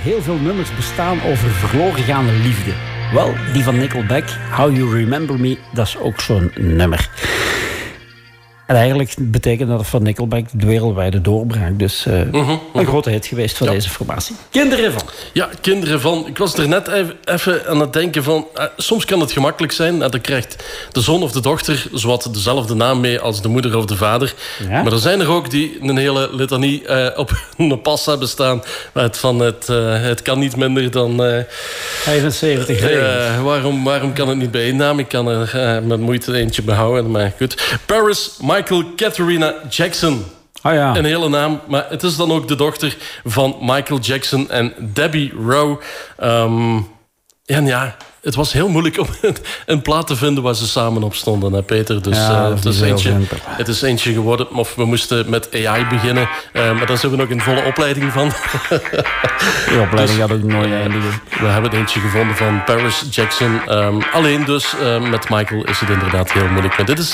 heel veel nummers bestaan over verloren gaande liefde. Wel, die van Nickelback, How You Remember Me, dat is ook zo'n nummer. En eigenlijk betekent dat van Nickelback de wereldwijde doorbraak. Dus een grote hit geweest van deze formatie. Kinderen van. Ja, kinderen van. Ik was er net even aan het denken van... soms kan het gemakkelijk zijn. Dan krijgt de zoon of de dochter zowat dezelfde naam mee als de moeder of de vader. Ja? Maar er zijn er ook die een hele litanie op een pas hebben staan. Het kan niet minder dan... 75 waarom kan het niet bij één naam? Ik kan er met moeite eentje behouden. Maar goed. Paris Michael Katharina Jackson. Oh ja. Een hele naam, maar het is dan ook de dochter van Michael Jackson en Debbie Rowe. En ja, het was heel moeilijk om een plaat te vinden waar ze samen op stonden, hè, Peter. Dus het is eentje geworden. Of we moesten met AI beginnen. Maar daar zijn we nog in volle opleiding van. De opleiding gaat ook nooit eindigen. We hebben eentje gevonden van Paris Jackson. Alleen dus met Michael is het inderdaad heel moeilijk. Maar dit is